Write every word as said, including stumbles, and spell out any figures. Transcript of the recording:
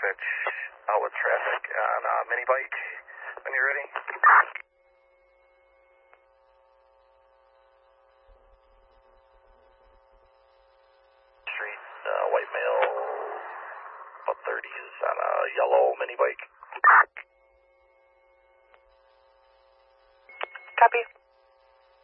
advantage outlet traffic on uh, mini bike when you're ready. Street, uh, white male, about thirties on a yellow mini bike. Copy.